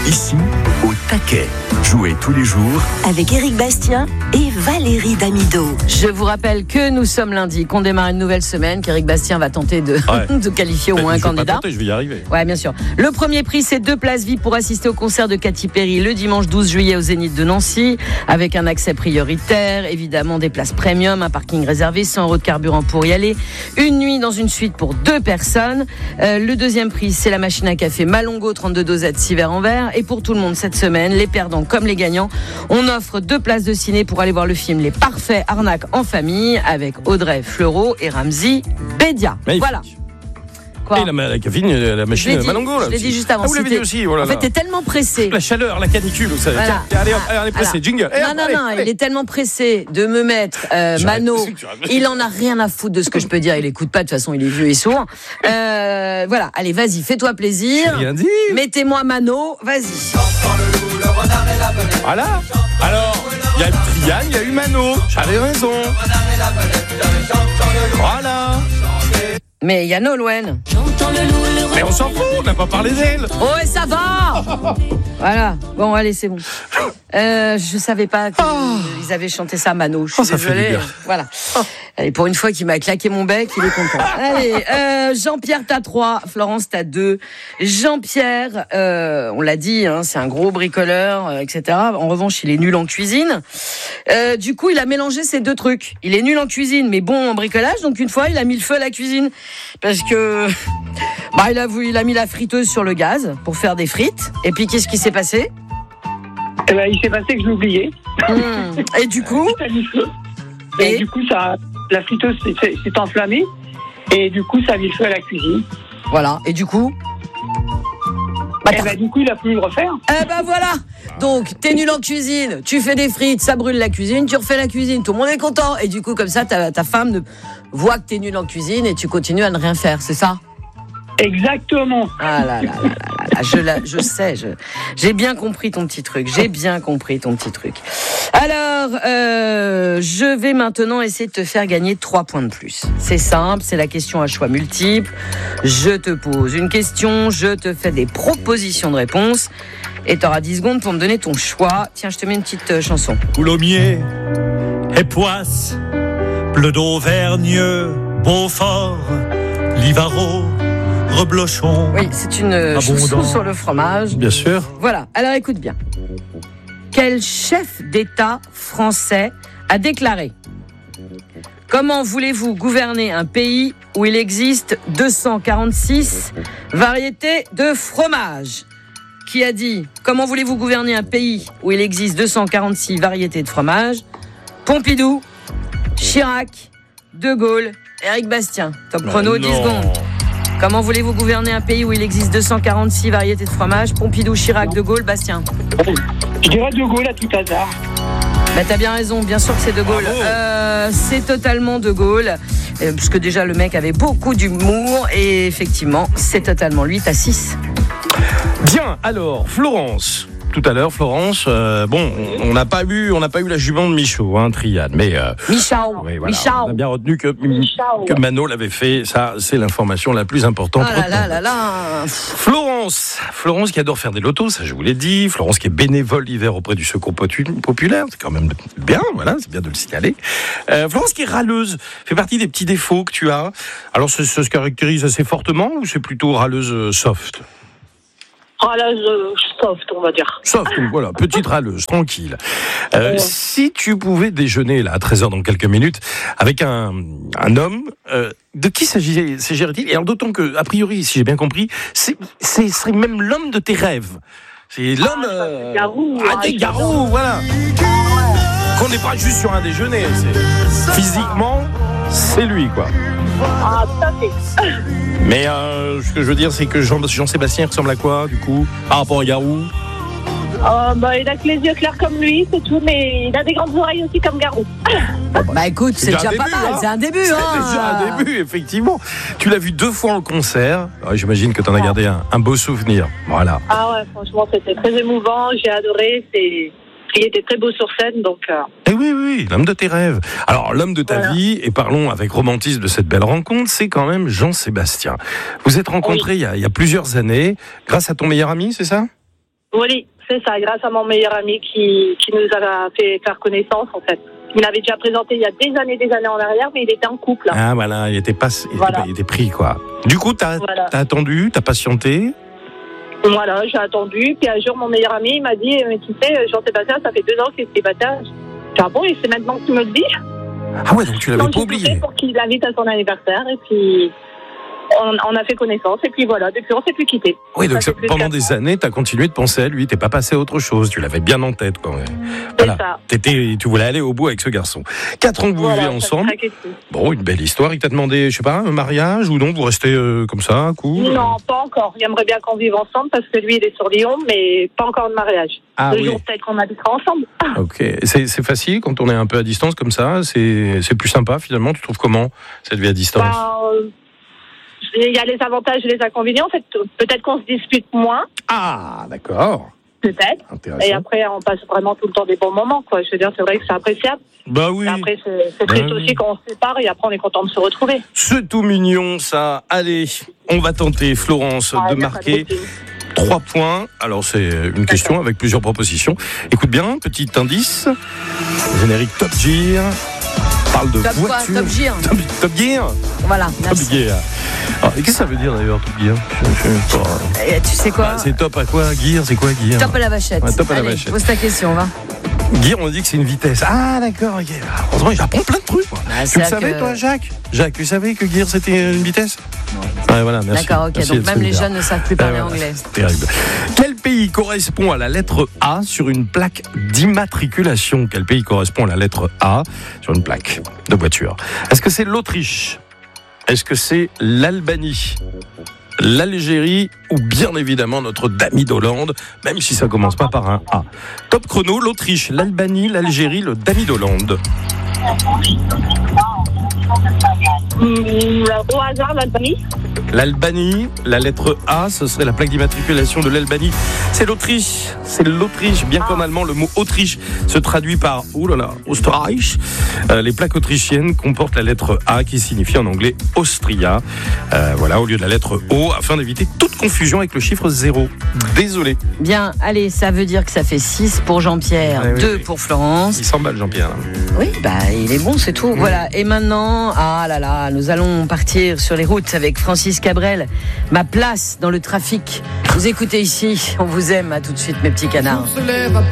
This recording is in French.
Ici, au taquet. Jouez tous les jours avec Éric Bastien et Valérie Damido. Je vous rappelle que nous sommes lundi, qu'on démarre une nouvelle semaine, qu'Éric Bastien va tenter de qualifier au moins un candidat. Je vais y arriver. Ouais, bien sûr. Le premier prix, c'est 2 places VIP pour assister au concert de Katy Perry le dimanche 12 juillet au Zénith de Nancy, avec un accès prioritaire, évidemment des places premium, un parking réservé, 100 € de carburant pour y aller, une nuit dans une suite pour 2 personnes. Le deuxième prix, c'est la machine à café Malongo, 32 dosettes, 6 verres en verre. Et pour tout le monde cette semaine, les perdants comme les gagnants, on offre 2 places de ciné pour aller voir le film Les Parfaits Arnaques en famille avec Audrey Fleurot et Ramzy Bedia. Magnifique. Voilà. Quoi ? Et la caféine, la machine à Malongo. Je l'ai dit juste avant. Vous l'avez dit aussi. Oh là En fait, là. t'es tellement pressé. La chaleur, la canicule, vous savez. Voilà. Tiens, allez, on est pressé. Jingle. Non, il est tellement pressé de me mettre Mano. Il en a rien à foutre de ce que je peux dire. Il écoute pas, de toute façon, il est vieux et sourd. Voilà, allez, vas-y, fais-toi plaisir. J'ai rien dit. Mettez-moi Mano, vas-y. Voilà. Alors, il y a eu Triane, il y a eu Mano. J'avais raison. Voilà. Mais il y a Nolwenn. Mais on s'en fout, on n'a pas parlé d'elle. Oh, et ça va. Voilà. Bon, allez, c'est bon. Je savais pas qu'ils avaient chanté ça, Mano. Je suis ça fait désolée. du bien. Voilà. Allez, pour une fois qu'il m'a claqué mon bec, il est content. Allez, Jean-Pierre, t'as 3. Florence, t'as 2. Jean-Pierre, on l'a dit, hein, c'est un gros bricoleur, etc. En revanche, il est nul en cuisine. Du coup, il a mélangé ces 2 trucs. Il est nul en cuisine, mais bon en bricolage. Donc, une fois, il a mis le feu à la cuisine. Parce que, il a mis la friteuse sur le gaz pour faire des frites. Et puis, qu'est-ce qui s'est passé? Eh ben, il s'est passé que je l'oubliais. Et du coup? Et du coup, la friteuse s'est enflammée. Et du coup, ça a mis le feu à la cuisine. Voilà. Et du coup? Du coup, il a pu le refaire. Voilà. Donc, t'es nul en cuisine, tu fais des frites, ça brûle la cuisine, tu refais la cuisine, tout le monde est content. Et du coup, comme ça, ta femme voit que t'es nul en cuisine et tu continues à ne rien faire, c'est ça? Exactement. Ah là, je sais, j'ai bien compris ton petit truc. Alors, je vais maintenant essayer de te faire gagner 3 points de plus. C'est simple, c'est la question à choix multiples. Je te pose une question, je te fais des propositions de réponse et t'auras 10 secondes pour me donner ton choix. Tiens, je te mets une petite chanson. Coulommiers et Poisse, Bleu d'Auvergne, Beaufort, Livaro, Reblochon. Oui, c'est une chanson sur le fromage. Bien sûr. Voilà, alors écoute bien. Quel chef d'État français a déclaré: comment voulez-vous gouverner un pays où il existe 246 variétés de fromage? Qui a dit: comment voulez-vous gouverner un pays où il existe 246 variétés de fromage? Pompidou, Chirac, De Gaulle, Éric Bastien. Top chrono, 10 secondes. Comment voulez-vous gouverner un pays où il existe 246 variétés de fromage? Pompidou, Chirac, De Gaulle, Bastien. Je dirais De Gaulle à tout hasard. T'as bien raison, bien sûr que c'est De Gaulle. C'est totalement De Gaulle, puisque déjà le mec avait beaucoup d'humour, et effectivement, c'est totalement lui. T'as 6. Bien, alors, Florence. Tout à l'heure, Florence, on n'a pas eu la jument de Michaud, Triane, mais... Michao, oui, voilà, on a bien retenu que Mano l'avait fait, ça, c'est l'information la plus importante. Florence qui adore faire des lotos, ça je vous l'ai dit, Florence qui est bénévole l'hiver auprès du Secours Populaire, c'est quand même bien, voilà, c'est bien de le signaler. Florence qui est râleuse, fait partie des petits défauts que tu as. Alors, ça se caractérise assez fortement ou c'est plutôt râleuse soft? Râleuse soft, on va dire. Soft, voilà, petite râleuse, tranquille. Si tu pouvais déjeuner là à 13h dans quelques minutes avec un homme, de qui s'agirait-il? Et alors d'autant que, a priori, si j'ai bien compris, ce serait même l'homme de tes rêves. C'est l'homme des Garous, voilà. Qu'on n'est pas juste sur un déjeuner. Physiquement, c'est lui, quoi. Ah, tout à fait. Mais ce que je veux dire, c'est que Jean-Sébastien ressemble à quoi, du coup, par rapport à Garou? Il a que les yeux clairs comme lui, c'est tout, mais il a des grandes oreilles aussi comme Garou. Écoute, c'est déjà pas mal, c'est un début. C'est déjà un début, effectivement. Tu l'as vu 2 fois en concert. Alors, j'imagine que tu en as gardé un beau souvenir. Voilà. Ah ouais, franchement, c'était très émouvant, j'ai adoré, il était très beau sur scène, donc... Eh oui, l'homme de tes rêves. Alors, l'homme de ta vie, et parlons avec romantisme de cette belle rencontre, c'est quand même Jean-Sébastien. Vous êtes rencontrés il y a plusieurs années, grâce à ton meilleur ami, c'est ça? Oui, c'est ça, grâce à mon meilleur ami qui nous a fait faire connaissance, en fait. Il m'avait déjà présenté il y a des années en arrière, mais il était en couple. Ah, voilà, il était pris, quoi. Du coup, t'as attendu, t'as patienté. Voilà, j'ai attendu. Puis un jour, mon meilleur ami, il m'a dit, tu sais, Jean-Sébastien, ça fait 2 ans qu'il est célibataire. J'ai dit, ah bon, et c'est maintenant que tu me le dis? Ah ouais, donc tu l'avais pas oublié. J'ai tout fait pour qu'il l'invite à son anniversaire, et puis on a fait connaissance, et puis voilà, depuis on s'est plus quittés. Oui, donc pendant des années, tu as continué de penser à lui, t'es pas passé à autre chose, tu l'avais bien en tête, quoi. Voilà. Tu voulais aller au bout avec ce garçon. 4 ans que vous vivez ensemble. Bon, une belle histoire. Il t'a demandé, je sais pas, un mariage ou non? Vous restez comme ça, cool? Non, pas encore. Il aimerait bien qu'on vive ensemble parce que lui, il est sur Lyon, mais pas encore de mariage. Ah, le jour peut-être qu'on habitera ensemble. Ok. C'est facile quand on est un peu à distance comme ça? C'est plus sympa finalement? Tu trouves comment cette vie à distance? Il y a les avantages et les inconvénients. En fait, peut-être qu'on se dispute moins. Ah, d'accord. Peut-être. Et après, on passe vraiment tout le temps des bons moments, quoi. Je veux dire, c'est vrai que c'est appréciable. Bah oui. Et après, c'est triste aussi quand on se sépare et après, on est content de se retrouver. C'est tout mignon, ça. Allez, on va tenter, Florence, de marquer 3 points. Alors, c'est une question avec plusieurs propositions. Écoute bien, petit indice. Générique Top Gear. Parle de voiture. Top Gear. Top Gear. Voilà, merci. Top Gear. Alors, qu'est-ce que ça veut dire d'ailleurs, Top Gear? Tu sais quoi? C'est top à quoi? Gear, c'est quoi Gear? Top à la vachette. Ouais, top à la Allez, vachette. pose ta question, va. Gear, on dit que c'est une vitesse. Ah, d'accord, ok. Heureusement, j'apprends plein de trucs. Tu le savais, toi, Jacques? Jacques, tu savais que Gear, c'était une vitesse? Ouais, voilà, merci. D'accord, ok. Merci, donc même les jeunes ne savent plus parler anglais. C'est terrible. Quel pays correspond à la lettre A sur une plaque d'immatriculation? Quel pays correspond à la lettre A sur une plaque de voiture? Est-ce que c'est l'Autriche? Est-ce que c'est l'Albanie, l'Algérie ou bien évidemment notre Dami d'Hollande, même si ça commence pas par un A? Top chrono, l'Autriche, l'Albanie, l'Algérie, le Dami d'Hollande. Au hasard, l'Albanie. L'Albanie, la lettre A, ce serait la plaque d'immatriculation de l'Albanie. C'est l'Autriche, bien comme allemand, le mot Autriche se traduit par, Österreich. Les plaques autrichiennes comportent la lettre A qui signifie en anglais Austria. Voilà, au lieu de la lettre O, afin d'éviter toute confusion avec le chiffre 0. Désolé. Bien, allez, ça veut dire que ça fait 6 pour Jean-Pierre, 2 pour Florence. Il s'emballe, Jean-Pierre. Oui, il est bon, c'est tout. Voilà, et maintenant, nous allons partir sur les routes avec Francis Cabrel. Ma place dans le trafic. Vous écoutez ici, on vous aime. À tout de suite, mes petits canards.